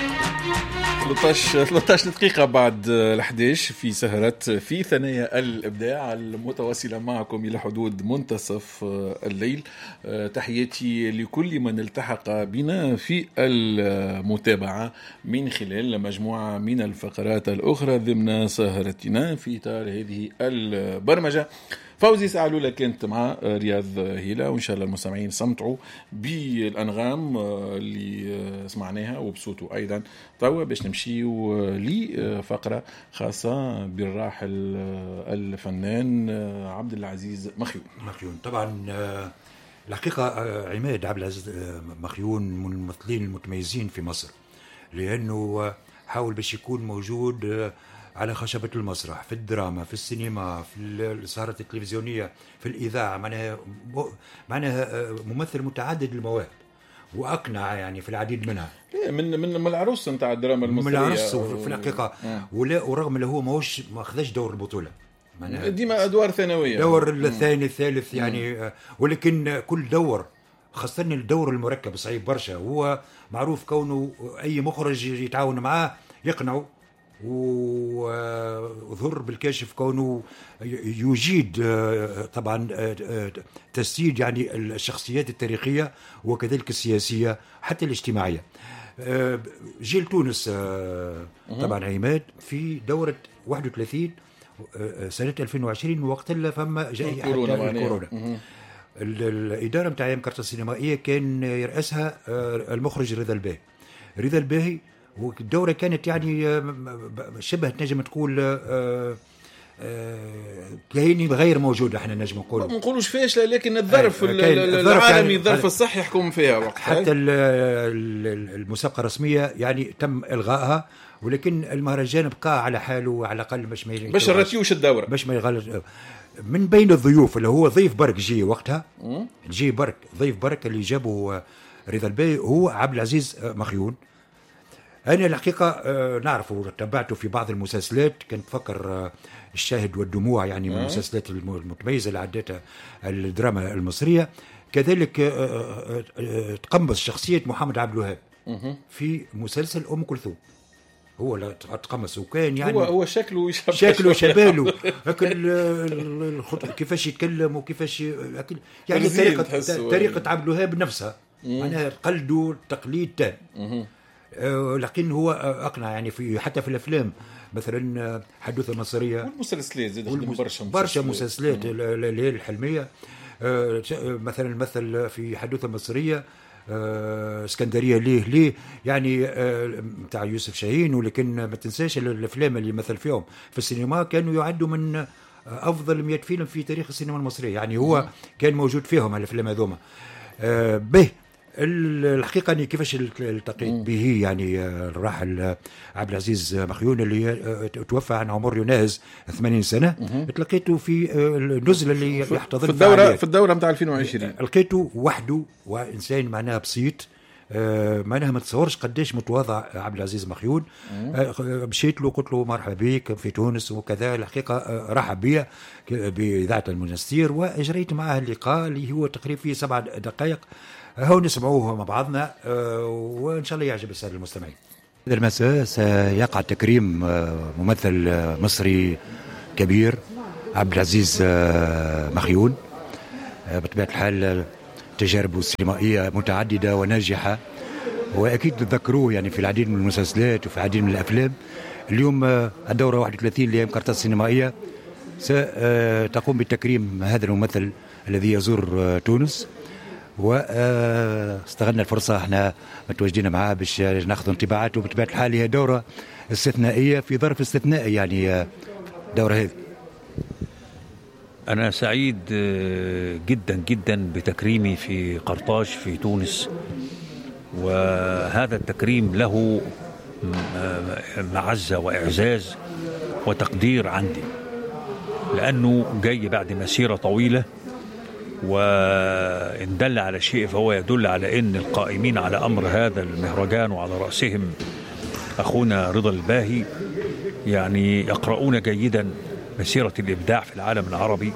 13 دقيقة بعد 11 في سهرة في ثنايا الإبداع المتواصلة معكم إلى حدود منتصف الليل. تحياتي لكل من التحق بنا في المتابعة من خلال مجموعة من الفقرات الأخرى ضمن سهرتنا في إطار هذه البرمجة. فوزي سعلولة كانت مع رياض هيلا، وإن شاء الله المستمعين سمعوا بالأنغام اللي سمعناها وبصوته أيضا. طوى باش نمشيو لفقرة خاصة بالراحل الفنان عبد العزيز مخيون. طبعا الحقيقة عماد عبد العزيز مخيون من الممثلين المتميزين في مصر، لأنه حاول باش يكون موجود على خشبة المسرح، في الدراما، في السينما، في السهرات التلفزيونية، في الإذاعة. معناها ممثل متعدد المواهب، وأقنع يعني في العديد منها. من العروس نتاع الدراما المصرية، من العروس في الحقيقة. ورغم اللي هو ما أخذش دور البطولة، ديما أدوار ثانوية، دور الثاني الثالث يعني. ولكن كل دور، خاصة الدور المركب صعيب برشا. هو معروف كونه أي مخرج يتعاون معاه يقنعه، وظهر بالكاشف كونه يجيد طبعا تجسيد يعني الشخصيات التاريخية وكذلك السياسية حتى الاجتماعية. جيل تونس طبعا عماد في دورة 31 سنة 2020 وقت اللي فما جائحة الكورونا. الإدارة متاع أيام كارت السينمائية كان يرأسها المخرج رضا الباهي. والدورة كانت يعني شبه تنجم تقول كأني غير موجودة. احنا نجم نقول ما نقولوش فاشلة، لكن الظرف العالمي، الظرف الصحي يحكم فيها وقت. حتى المسابقة الرسمية يعني تم إلغائها، ولكن المهرجان بقى على حاله على الأقل باش رتيوش الدورة، باش ما يغلط. من بين الضيوف اللي هو ضيف برك جي وقتها، ضيف برك اللي جابوا رضا الباهي هو عبد العزيز مخيون. أنا الحقيقة نعرفه وتابعته في بعض المسلسلات، كنت فكر الشاهد والدموع يعني من المسلسلات المتميزة اللي عدتها الدراما المصرية. كذلك تقمص شخصية محمد عبد الوهاب في مسلسل أم كلثوم. هو لا تقمص، وكان يعني هو شكله شباله كيفاش يتكلم وكيفاش يعني طريقة عبد الوهاب نفسها، معناها قلده تقليد تام. لكن هو أقنع يعني في حتى في الأفلام، مثلا حدوثة مصرية والمسلسلات زاد برشا مسلسلات اللي هي الحلمية. مثلا مثل في حدوثة مصرية اسكندرية ليه يعني متاع يوسف شاهين. ولكن ما تنساش الأفلام اللي مثل فيهم في السينما كانوا يعدوا من أفضل 100 فيلم في تاريخ السينما المصرية. يعني هو كان موجود فيهم الأفلام هذوما. به الحقيقة أني كيفاش التقيت به يعني الراحل عبد العزيز مخيون اللي توفى عن عمر يناهز 80 سنة. تلقيته في النزلة اللي يحتضن في الدورة متاع 2020. لقيته وحده وإنسان معناها بسيط، معناها ما تصورش قديش متواضع عبد العزيز مخيون. مشيت له قلت له مرحبا بك في تونس وكذا. الحقيقة رحب بي بإذاعة المنستير، وأجريت معه اللقاء اللي هو تقريبا فيه 7 دقائق. هو نسمعوه مع بعضنا وإن شاء الله يعجب السادة المستمعين. هذا المساء سيقع تكريم ممثل مصري كبير عبد العزيز مخيون. بطبيعة الحال تجاربه السينمائية متعددة وناجحة، وأكيد تذكروه يعني في العديد من المسلسلات وفي العديد من الأفلام. اليوم الدورة 31 لأيام كارت السينمائية ستقوم بتكريم هذا الممثل الذي يزور تونس، واستغلنا الفرصة احنا متواجدين معاه باش ناخذ انطباعاته. بطبيعة الحال هي دورة استثنائية في ظرف استثنائي يعني دورة هذه. أنا سعيد جدا جدا بتكريمي في قرطاج في تونس، وهذا التكريم له معزة وإعزاز وتقدير عندي، لأنه جاي بعد مسيرة طويلة، وإن دل على شيء فهو يدل على أن القائمين على أمر هذا المهرجان وعلى رأسهم أخونا رضا الباهي يعني يقرؤون جيدا مسيرة الإبداع في العالم العربي،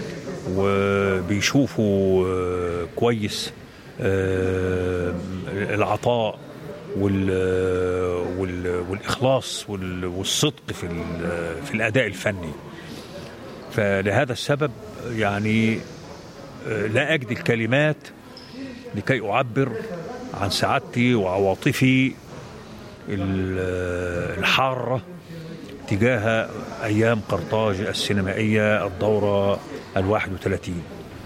وبيشوفوا كويس العطاء والإخلاص والصدق في الأداء الفني. فلهذا السبب يعني لا أجد الكلمات لكي أعبر عن سعادتي وعواطفي الحارة تجاه أيام قرطاج السينمائية الدورة 31.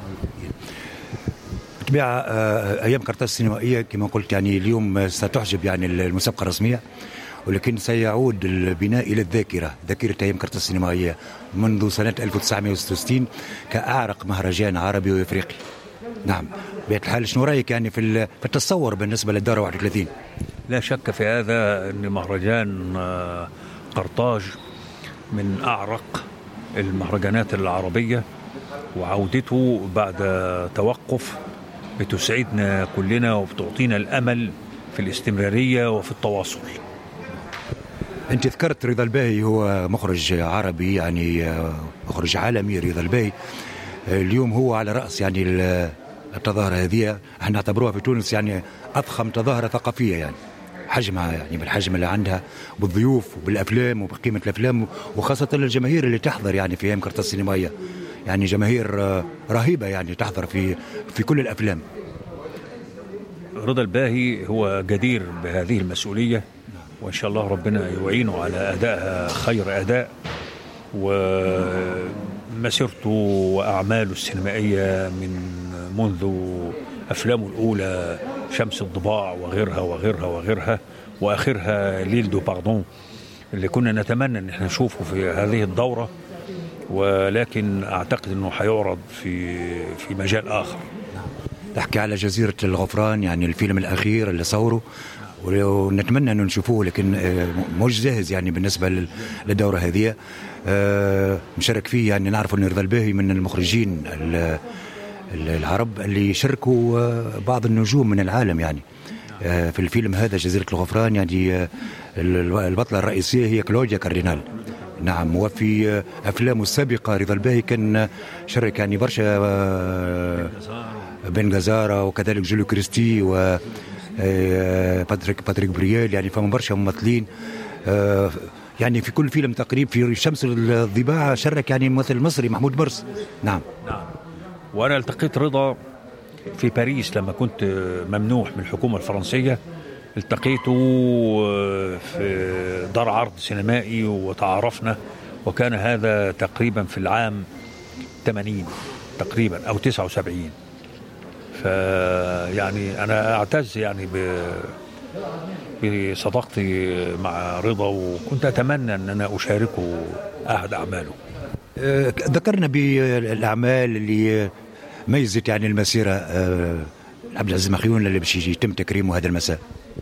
بالطبيعة أيام قرطاج السينمائية كما قلت يعني اليوم ستحجب يعني المسابقة الرسمية، ولكن سيعود البناء إلى ذاكرة أيام قرطاج السينمائية منذ سنة 1966 كأعرق مهرجان عربي وإفريقي. نعم، بطبيعة الحال شنو رأيك يعني في التصور بالنسبة للدورة 31؟ لا شك في هذا أن مهرجان قرطاج من أعرق المهرجانات العربية، وعودته بعد توقف بتسعدنا كلنا وبتعطينا الأمل في الاستمرارية وفي التواصل. أنت ذكرت رضا الباهي، هو مخرج عربي يعني مخرج عالمي. رضا الباهي اليوم هو على رأس يعني التظاهرة هذه، احنا نعتبروها في تونس يعني أضخم تظاهرة ثقافية، يعني حجمها يعني بالحجم اللي عندها بالضيوف وبالأفلام وبقيمة الأفلام، وخاصة الجماهير اللي تحضر يعني في أيام قرطاج السينمائية، يعني جماهير رهيبة يعني تحضر في كل الأفلام. رضا الباهي هو جدير بهذه المسؤولية، وإن شاء الله ربنا يعينه على أدائها خير أداء. ومسيرته وأعماله السينمائية منذ أفلامه الأولى شمس الضباع وغيرها وآخرها ليل دو باردون اللي كنا نتمنى أن احنا نشوفه في هذه الدورة، ولكن أعتقد أنه حيعرض في مجال آخر. تحكي على جزيرة الغفران، يعني الفيلم الأخير اللي صوره، ونتمنى أنه نشوفوه، لكن مش جاهز يعني بالنسبة للدورة هذه. مشارك فيه يعني نعرف أن رضا الباهي من المخرجين العرب اللي شاركوا بعض النجوم من العالم يعني في الفيلم هذا جزيرة الغفران. يعني البطلة الرئيسية هي كلوديا كاردينال. نعم، وفي أفلامه السابقة رضا الباهي كان شارك يعني برشا بن غزارة، وكذلك جوليو كريستي و باتريك بريال، يعني فما برشا ممثلين. يعني في كل فيلم تقريبا في شمس الضباع شارك يعني ممثل مصري محمود مرس. نعم. وأنا التقيت رضا في باريس لما كنت ممنوح من الحكومة الفرنسية، التقيته في دار عرض سينمائي وتعارفنا، وكان هذا تقريبا في العام 80 تقريبا أو 79. فيعني أنا أعتز يعني بصداقتي مع رضا، وكنت أتمنى أن أنا أشاركه أحد أعماله. ذكرنا بالأعمال اللي ميزت يعني المسيرة عبد العزيز مخيون اللي باش يتم تكريمه هذا المساء.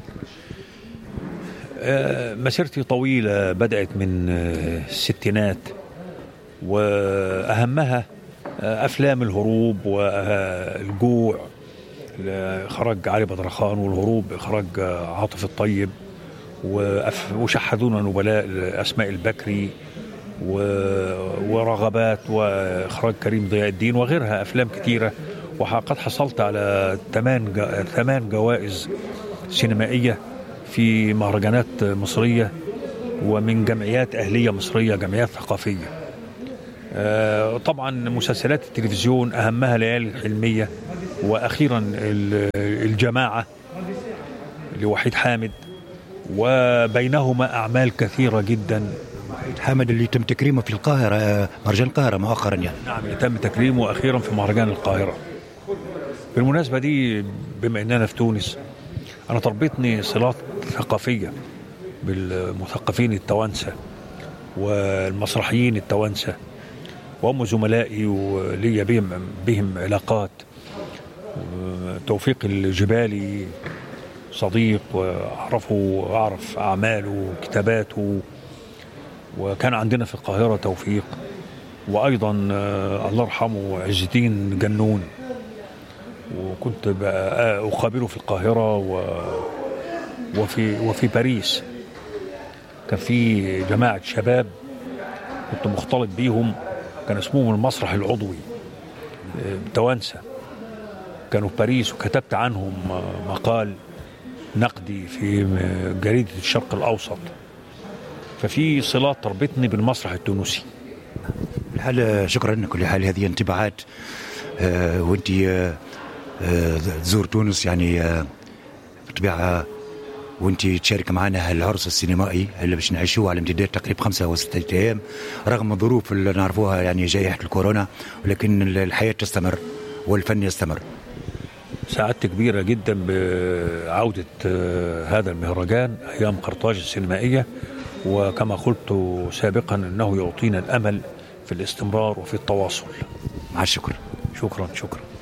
مسيرتي طويلة، بدأت من الستينات، وأهمها أفلام الهروب والجوع، إخراج علي بدرخان، والهروب إخراج عاطف الطيب، وشحذونا نبلاء أسماء البكري، ورغبات وإخراج كريم ضياء الدين، وغيرها أفلام كثيرة. وقد حصلت على 8 جوائز سينمائية في مهرجانات مصرية ومن جمعيات أهلية مصرية، جمعيات ثقافية. طبعا مسلسلات التلفزيون أهمها ليالي الحلمية، وأخيرا الجماعة لوحيد حامد، وبينهما أعمال كثيرة جدا. وحيد حامد اللي تم تكريمه في القاهرة، مهرجان القاهرة مؤخرا يعني. نعم، اللي تم تكريمه أخيرا في مهرجان القاهرة. بالمناسبة دي، بما أننا في تونس، أنا تربطني صلات ثقافية بالمثقفين التوانسة والمسرحيين التوانسة، وهم زملائي ولي بهم علاقات. توفيق الجبالي صديق، وأعرف أعماله وكتاباته، وكان عندنا في القاهرة توفيق، وأيضا الله يرحمه عز الدين جنون، وكنت أقابله في القاهرة وفي باريس. كان في جماعة شباب كنت مختلط بيهم، كان اسمهم المسرح العضوي توانسة، كانوا في باريس، وكتبت عنهم مقال نقدي في جريدة الشرق الأوسط. ففي صلات تربطني بالمسرح التونسي. الحال شكرا. كل حال هذه انطباعات، وانت تزور تونس يعني بطبيعة، وانت تشارك معنا هالعرس السينمائي اللي باش نعيشوه على امتداد تقريبا 5 أو 6 أيام رغم الظروف اللي نعرفوها يعني جائحة الكورونا، ولكن الحياة تستمر والفن يستمر. سعادة كبيرة جدا بعودة هذا المهرجان أيام قرطاج السينمائية، وكما قلت سابقا أنه يعطينا الأمل في الاستمرار وفي التواصل. مع الشكر. شكرا.